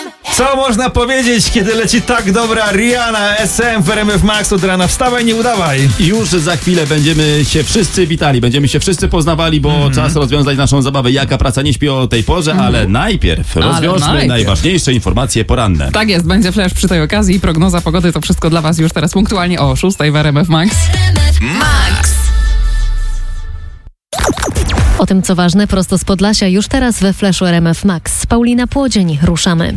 Co można powiedzieć, kiedy leci tak dobra Rihanna SM w RMF Max od rana? Wstawaj, nie udawaj. Już za chwilę będziemy się wszyscy witali, będziemy się wszyscy poznawali, bo czas rozwiązać naszą zabawę. Jaka praca nie śpi o tej porze, ale najpierw rozwiążmy najważniejsze informacje poranne. Tak jest, będzie flash przy tej okazji. Prognoza pogody to wszystko dla was już teraz punktualnie o 6 w RMF Max. O tym, co ważne, prosto z Podlasia, już teraz we Flashu RMF Max. Paulina Płodzień, ruszamy.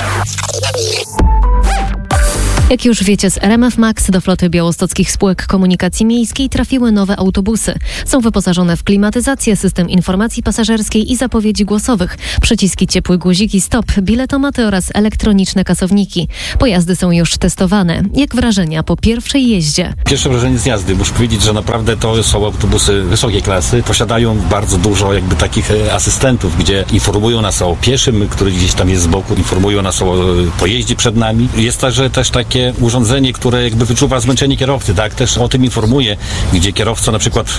Jak już wiecie, z RMF Max do floty białostockich spółek komunikacji miejskiej trafiły nowe autobusy. Są wyposażone w klimatyzację, system informacji pasażerskiej i zapowiedzi głosowych, przyciski ciepły guziki stop, biletomaty oraz elektroniczne kasowniki. Pojazdy są już testowane. Jak wrażenia po pierwszej jeździe? Pierwsze wrażenie z jazdy. Muszę powiedzieć, że naprawdę to są autobusy wysokiej klasy. Posiadają bardzo dużo jakby takich asystentów, gdzie informują nas o pieszym, który gdzieś tam jest z boku, informują nas o pojeździe przed nami. Jest także też takie urządzenie, które jakby wyczuwa zmęczenie kierowcy, tak? Też o tym informuje, gdzie kierowca na przykład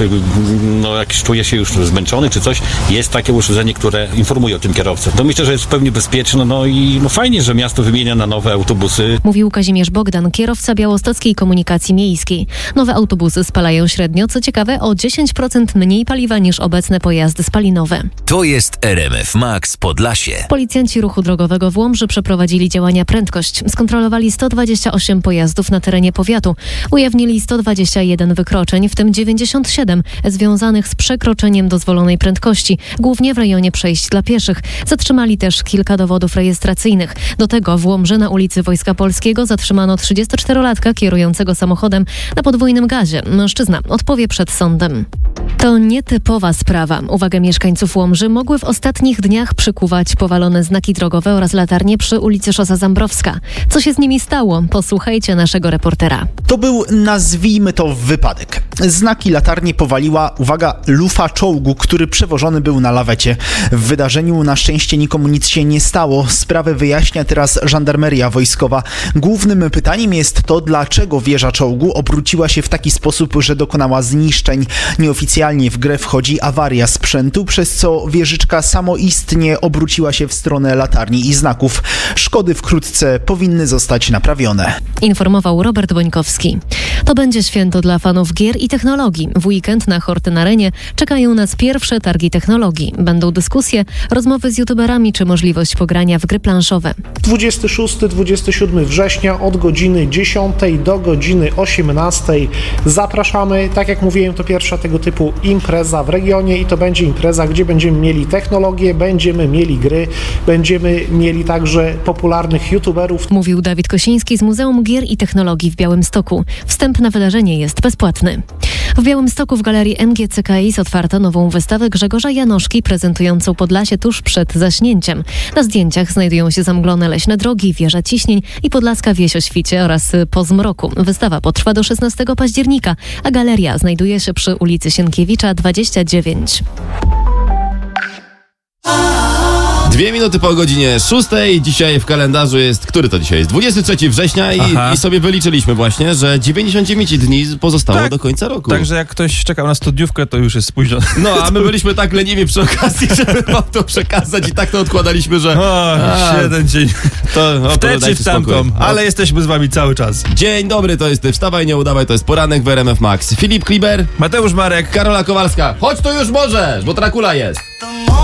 jak czuje się już zmęczony czy coś, jest takie urządzenie, które informuje o tym kierowcę. To myślę, że jest w pełni bezpieczne, i fajnie, że miasto wymienia na nowe autobusy. Mówił Kazimierz Bogdan, kierowca białostockiej komunikacji miejskiej. Nowe autobusy spalają średnio, co ciekawe, o 10% mniej paliwa niż obecne pojazdy spalinowe. To jest RMF Max Podlasie. Policjanci ruchu drogowego w Łomży przeprowadzili działania prędkość. Skontrolowali 128 pojazdów na terenie powiatu. Ujawnili 121 wykroczeń, w tym 97 związanych z przekroczeniem dozwolonej prędkości, głównie w rejonie przejść dla pieszych. Zatrzymali też kilka dowodów rejestracyjnych. Do tego w Łomży na ulicy Wojska Polskiego zatrzymano 34-latka kierującego samochodem na podwójnym gazie. Mężczyzna odpowie przed sądem. To nietypowa sprawa. Uwagę mieszkańców Łomży mogły w ostatnich dniach przykuwać powalone znaki drogowe oraz latarnie przy ulicy Szosa Zambrowska. Co się z nimi stało? Posłuchajcie naszego reportera. To był, nazwijmy to, wypadek. Znaki latarnie powaliła, uwaga, lufa czołgu, który przewożony był na lawecie. W wydarzeniu na szczęście nikomu nic się nie stało. Sprawę wyjaśnia teraz żandarmeria wojskowa. Głównym pytaniem jest to, dlaczego wieża czołgu obróciła się w taki sposób, że dokonała zniszczeń. Nieoficjalnie w grę wchodzi awaria sprzętu, przez co wieżyczka samoistnie obróciła się w stronę latarni i znaków. Szkody wkrótce powinny zostać naprawione. Informował Robert Bońkowski. To będzie święto dla fanów gier i technologii. W weekend na Horten Arenie czekają nas pierwsze targi technologii. Będą dyskusje, rozmowy z youtuberami czy możliwość pogrania w gry planszowe. 26-27 września od godziny 10 do godziny 18 zapraszamy. Tak jak mówiłem, to pierwsza tego typu impreza w regionie i to będzie impreza, gdzie będziemy mieli technologię, będziemy mieli gry, będziemy mieli także popularnych youtuberów. Mówił Dawid Kosiński z Muzeum Gier i Technologii w Białymstoku. Wstęp na wydarzenie jest bezpłatny. W Białymstoku w galerii MGCKiS otwarto nową wystawę Grzegorza Janoszki prezentującą Podlasie tuż przed zaśnięciem. Na zdjęciach znajdują się zamglone leśne drogi, wieża ciśnień i podlaska wieś o świcie oraz po zmroku. Wystawa potrwa do 16 października, a galeria znajduje się przy ulicy Sienkiewicza 29. 2 minuty po godzinie 6. Dzisiaj w kalendarzu jest, który to dzisiaj jest? 23 września i sobie wyliczyliśmy właśnie, że 99 dni pozostało do końca roku. Także jak ktoś czekał na studniówkę, to już jest spóźniony. No, a my byliśmy tak leniwi przy okazji, żeby wam to przekazać i tak to odkładaliśmy, że... Jeden dzień. Wtedy czy w tamtą, ale jesteśmy z wami cały czas. Dzień dobry, to jest Wstawaj, nie udawaj, to jest poranek w RMF Max. Filip Kliber, Mateusz Marek, Karola Kowalska. Chodź tu już możesz, bo Dracula jest.